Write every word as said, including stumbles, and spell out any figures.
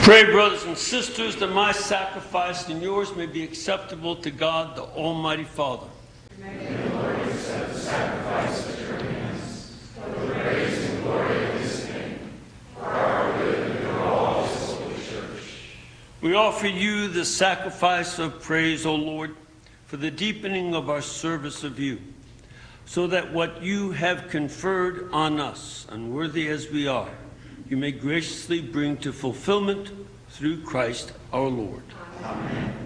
Pray, brothers and sisters, that my sacrifice and yours may be acceptable to God, the Almighty Father. May the Lord accept the sacrifice at your hands, for the praise and glory of his name, for our good and for all his holy church. We offer you the sacrifice of praise, O Lord, for the deepening of our service of you, so that what you have conferred on us, unworthy as we are, you may graciously bring to fulfillment through Christ our Lord. Amen.